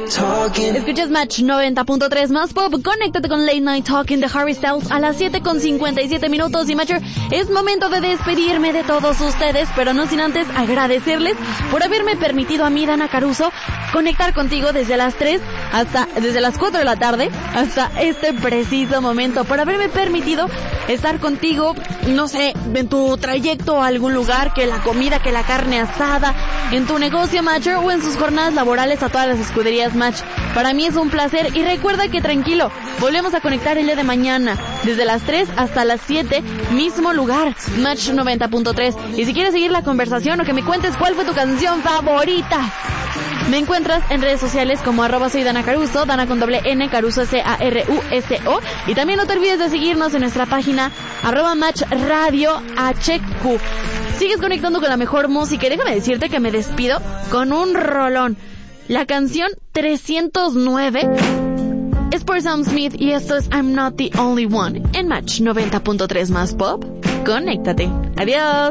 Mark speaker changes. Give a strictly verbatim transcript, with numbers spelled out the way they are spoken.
Speaker 1: Escuchas Match noventa punto tres más pop. Conéctate con Late Night Talking de Harry Styles a las siete con cincuenta y siete minutos. Y Matcher, es momento de despedirme de todos ustedes, pero no sin antes agradecerles por haberme permitido a mí, Dana Caruso, conectar contigo desde las tres hasta, desde las cuatro de la tarde hasta este preciso momento, por haberme permitido estar contigo, no sé, en tu trayecto a algún lugar, que la comida, que la carne asada, en tu negocio, Matcher, o en sus jornadas laborales a todas las escuderías Match. Para mí es un placer y recuerda que tranquilo, volvemos a conectar el día de mañana, desde las tres hasta las siete, mismo lugar, Match noventa punto tres. Y si quieres seguir la conversación o que me cuentes cuál fue tu canción favorita, me encuentras en redes sociales como arroba soy Dana Caruso, Dana con doble N, Caruso C A R U S O. Y también no te olvides de seguirnos en nuestra página arroba Match Radio H Q. Sigues conectando con la mejor música y déjame decirte que me despido con un rolón. La canción trescientos nueve es por Sam Smith y esto es I'm Not the Only One en Match noventa punto tres más pop. Conéctate. Adiós.